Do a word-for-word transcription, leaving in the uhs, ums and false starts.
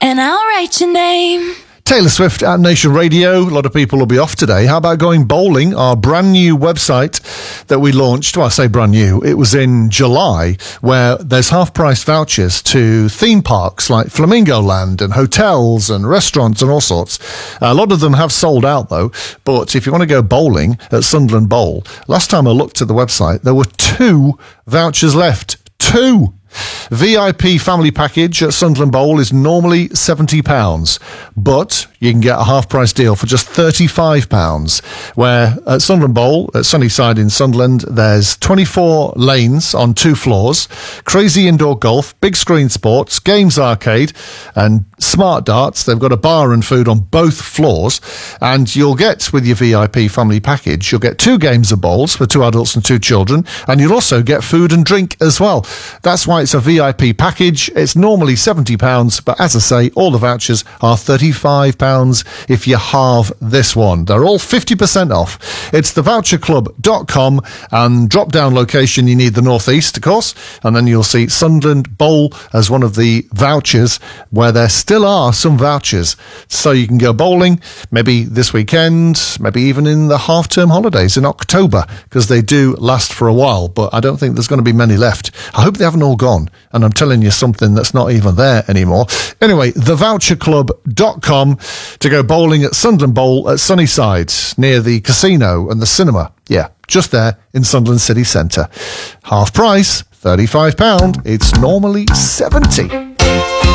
and I'll write your name. Taylor Swift at Nation Radio. A lot of people will be off today. How about going bowling? Our brand new website that we launched, well, I say brand new, it was in July, where there's half-price vouchers to theme parks like Flamingo Land and hotels and restaurants and all sorts. A lot of them have sold out, though, but if you want to go bowling at Sunderland Bowl, last time I looked at the website, there were two vouchers left. Two! V I P family package at Sunderland Bowl is normally seventy pounds, but you can get a half-price deal for just thirty-five pounds, where at Sunderland Bowl, at Sunnyside in Sunderland, there's twenty-four lanes on two floors, crazy indoor golf, big screen sports, games arcade, and smart darts. They've got a bar and food on both floors, and you'll get, with your V I P family package, you'll get two games of bowls for two adults and two children, and you'll also get food and drink as well. That's why it's a V I P package. It's normally seventy pounds, but as I say, all the vouchers are thirty-five pounds if you halve this one. They're all fifty percent off. It's the voucher club dot com, and drop-down location, you need the northeast, of course, and then you'll see Sunderland Bowl as one of the vouchers, where there still are some vouchers. So you can go bowling, maybe this weekend, maybe even in the half-term holidays in October, because they do last for a while, but I don't think there's going to be many left. I hope they haven't all gone, and I'm telling you something that's not even there anymore. Anyway, the voucher club dot com to go bowling at Sunderland Bowl at Sunnyside, near the casino and the cinema. Yeah, just there in Sunderland City Centre. Half price, thirty-five pounds. It's normally seventy pounds.